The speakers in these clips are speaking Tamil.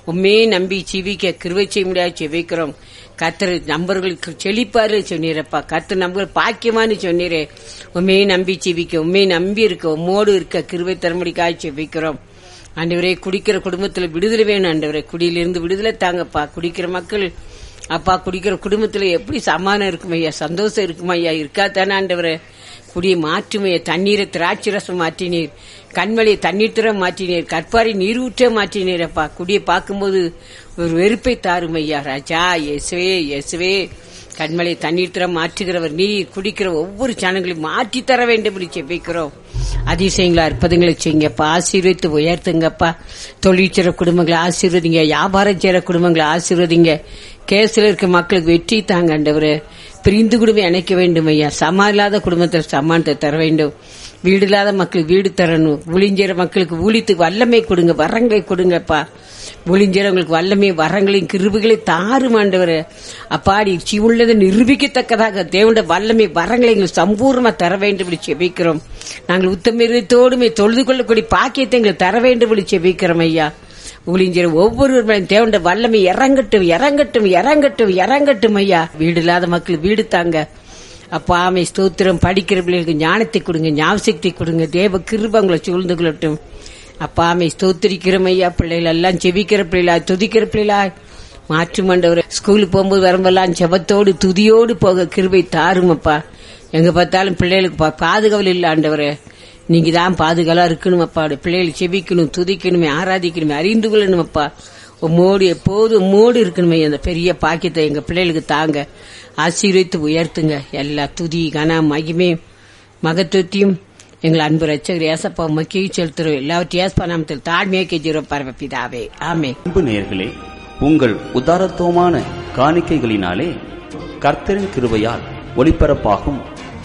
உண்மையே நம்பி ஜீவிக்க கிருபை செய்ய முடியாது ஜெபிக்கிறோம். கர்த்தர் நம்பர்களுக்கு செழிப்பாரு சொன்னீரப்பா. கர்த்தர் நம்பர்கள் பாக்கியமானு சொன்னீரே. உண்மையை நம்பி ஜீவிக்க, உண்மையை நம்பி இருக்க, உம்மோடு இருக்க கிருபை தரும்படிக்காக ஜெபிக்கிறோம். ஆண்டவரே, குடிக்கிற குடும்பத்துல விடுதலை வேணும் ஆண்டவரே. குடியிலிருந்து விடுதலை தாங்கப்பா. குடிக்கிற மக்கள் அப்பா, குடிக்கிற குடும்பத்துல எப்படி சமாதானம் இருக்குமையா, சந்தோஷம் இருக்குமையா? இருக்காதானே ஆண்டவரே? குடியை மாற்றுமையா, தண்ணீரை திராட்சை ரசம் மாற்றினீர், கண்மலையை தண்ணீர் திற மாற்றினீர், கற்பாரி நீர் ஊற்ற மாற்றினீரப்பா. குடியை பார்க்கும்போது ஒரு வெறுப்பை தாருமையா ராஜா. இயேசுவே, இயேசுவே, கண்மலை தண்ணீர் திற மாற்றுகிறவர் நீர். குடிக்கிற ஒவ்வொரு ஜனங்களையும் மாற்றி தர வேண்டும் என்று ஜெபிக்கிறோம். அதிசயங்களா அற்புதங்களை செய்யுங்கப்பா. ஆசீர்வதித்து உயர்த்துங்கப்பா. தொழில் செய்ற குடும்பங்களை ஆசீர்வதிங்க. வியாபாரம் செய்யற குடும்பங்களை ஆசீர்வதிங்க. கேஸ்ல இருக்க மக்களுக்கு வெற்றி தாங்க ஆண்டவரே. பிரிந்து குடும்பம் இணைக்க வேண்டும் ஐயா. சமான் இல்லாத குடும்பத்தில் சமானத்தை தர வேண்டும். வீடு இல்லாத மக்களுக்கு வீடு தரணும். ஊழியற மக்களுக்கு ஊழியத்துக்கு வல்லமை கொடுங்க, வரங்களை கொடுங்கப்பா. ஊழியறவங்களுக்கு வல்லமை, வரங்களையும் கிருபைகளையும் தாரும் ஆண்டவரே. அப்பாடி உள்ளதை நிரூபிக்கத்தக்கதாக தேவனுடைய வல்லமை, வரங்களை எங்களுக்கு சம்பூர்ணமா தர வேண்டும் என்று செபிக்கிறோம். நாங்கள் உத்தமத்தோடுமே தொழுது கொள்ளக்கூடிய பாக்கியத்தை எங்களுக்கு தர வேண்டும் என்று செபிக்கிறோம் ஐயா. ஊழியர் ஒவ்வொருவரும் தேவனுடைய வல்லமை இறங்கட்டும், இறங்கட்டும், இறங்கட்டும், இறங்கட்டும் ஐயா. வீடு இல்லாத மக்கள் வீடு தாங்க அப்பா. ஆமை ஸ்தோத்திரம். படிக்கிற பிள்ளைகளுக்கு ஞானத்தை கொடுங்க, ஞாபகத்தை கொடுங்க. தேவ கிருபை உங்களை சூழ்ந்து கொள்ளட்டும் அப்பா. ஆமை ஸ்தோத்திரிக்கிறோம் ஐயா. பிள்ளைகள் எல்லாம் செபிக்கிற பிள்ளைகளா, துதிக்கிற பிள்ளைகளா மாற்றும் ஆண்டவரே. ஸ்கூலுக்கு போகும்போது வரும்போதெல்லாம் ஜெபத்தோடு துதியோடு போக கிருபை தாரும் அப்பா. எங்க பார்த்தாலும் பிள்ளைகளுக்கு பாதுகாவல் இல்லை ஆண்டவரே. நீங்க தான் பாதுகாலா இருக்கணும் அப்பா. பிள்ளைகள் செபிக்கணும், துதிக்கணுமே, ஆராதிக்கணுமே, அறிந்து கொள்ளணும் அப்பா. உம்மோடு எப்போதும் உம்மோடு இருக்கணுமே. அந்த பெரிய பாக்கியத்தை எங்க பிள்ளைகளுக்கு தாங்க. ஆசீர்வதித்து உயர்த்துங்க. எல்லா துதி கன மகிமே மகத்துவத்தையும் எங்கள் அன்பு ரட்சகர் ஏசப்பா மக்கியை செலுத்துறோம். எல்லாவற்றையும் ஏசப்பா நாமத்தில் தாழ்மையை கெஞ்சுறோம் பரமபிதாவே, ஆமே. அன்பு நேயர்களே, உங்கள் உதாரத்துவமான காணிக்கைகளினாலே கர்த்தரின் கிருபையால் ஒளிபரப்பாகும்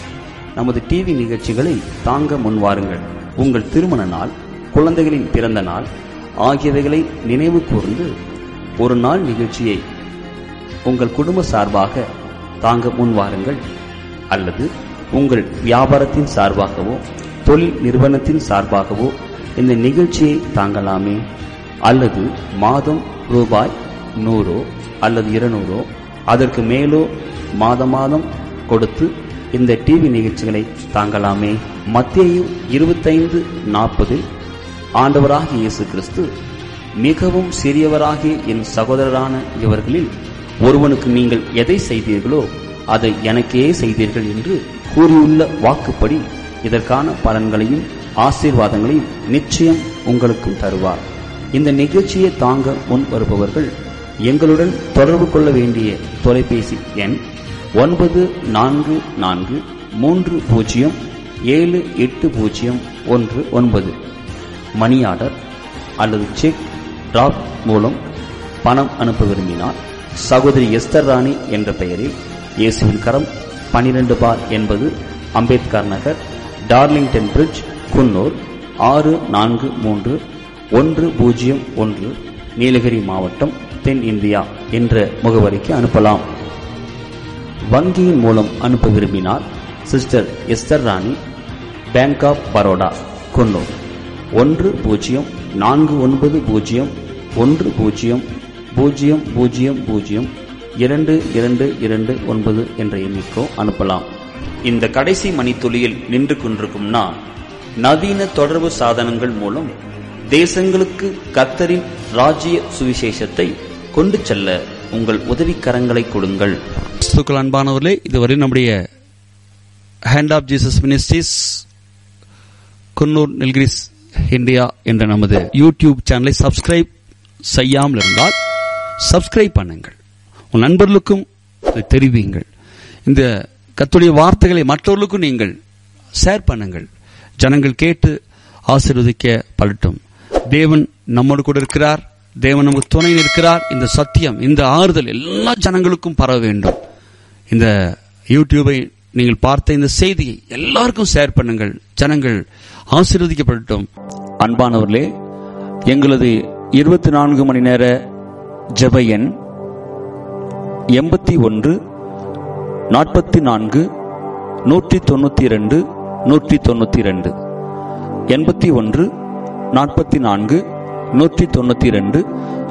நமது டிவி நிகழ்ச்சிகளை தாங்க முன்வாருங்கள். உங்கள் திருமண நாள், குழந்தைகளின் பிறந்த நாள் ஆகியவைகளை நினைவு கூர்ந்து ஒரு நாள் நிகழ்ச்சியை உங்கள் குடும்ப சார்பாக தாங்க முன்வாருங்கள். அல்லது உங்கள் வியாபாரத்தின் சார்பாகவோ தொழில் நிறுவனத்தின் சார்பாகவோ இந்த நிகழ்ச்சியை தாங்கலாமே. அல்லது மாதம் ரூபாய் 100 அல்லது 200 அதற்கு மேலோ மாதம் மாதம் கொடுத்து இந்த டிவி நிகழ்ச்சிகளை தாங்கலாமே. மத்தேயு 25:40 ஆண்டவராகிய இயேசு கிறிஸ்து, மிகவும் சிறியவராகிய என் சகோதரரான இவர்களில் ஒருவனுக்கு நீங்கள் எதை செய்தீர்களோ அதை எனக்கே செய்தீர்கள் என்று கூறியுள்ள வாக்குப்படி இதற்கான பலன்களையும் ஆசீர்வாதங்களையும் நிச்சயம் உங்களுக்கும் தருவார். இந்த நிகழ்ச்சியை தாங்க முன் வருபவர்கள் எங்களுடன் தொடர்பு கொள்ள வேண்டிய தொலைபேசி எண் 9440780119. மணி ஆர்டர் அல்லது செக் டிராப் மூலம் பணம் அனுப்ப விரும்பினால் சகோதரி எஸ்தர் ராணி என்ற பெயரில் இயேசுவின் கரம் 12 பார் 80 அம்பேத்கர் நகர், டார்லிங்டன் பிரிட்ஜ், குன்னூர் 643101, நீலகிரி மாவட்டம், தென் இந்தியா என்ற முகவரிக்கு அனுப்பலாம். வங்கியின் மூலம் அனுப்ப விரும்பினால் sister Esther Rani, bank of Baroda, Coonoor 100400002229 என்ற எண்ணிக்கோ அனுப்பலாம். இந்த கடைசி மணித்துளியில் நின்று கொண்டிருக்கும் நான், நவீன தொடர்பு சாதனங்கள் மூலம் தேசங்களுக்கு கர்த்தரின் ராஜ்ய சுவிசேஷத்தை கொண்டு செல்ல உங்கள் உதவிக்கரங்களை கொடுங்கள். அன்பானவர்களே, இதுவரை நம்முடைய hand of Jesus ministries Coonoor Nilgiris India என்ற நமது யூடியூப் சேனலை சப்ஸ்கிரைப் செய்யாமல் இருந்தால் சப்ஸ்கிரைப் பண்ணுங்கள். உன் நண்பர்களுக்கும் தெரிவியுங்கள். இந்த கர்த்தருடைய வார்த்தைகளை மற்றவர்களுக்கும் நீங்கள் ஷேர் பண்ணுங்கள். ஜனங்கள் கேட்டு ஆசீர்வதிக்கப்படட்டும். தேவன் நம்மோடு கூட இருக்கிறார். தேவன் நமக்கு துணை இருக்கிறார். இந்த சத்தியம், இந்த ஆறுதல் எல்லா ஜனங்களுக்கும் பரவ வேண்டும். இந்த யூடியூபை நீங்கள் பார்த்த இந்த செய்தியை எல்லாருக்கும் ஷேர் பண்ணுங்கள். ஜனங்கள் ஆசீர்வதிக்கப்படட்டும். அன்பானவர்களே, எங்களது 24 மணி நேர ஜெப எண் 81 44 192 192 81 44 192